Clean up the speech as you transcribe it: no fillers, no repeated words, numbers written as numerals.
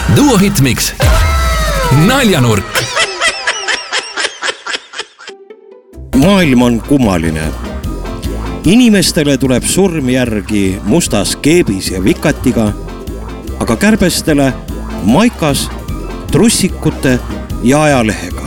Duo Hitmix. Naljanurk. Maailm on kummaline. Inimestele tuleb surm järgi mustas keebis ja vikatiga, aga kärbestele maikas, trussikute ja ajalehega.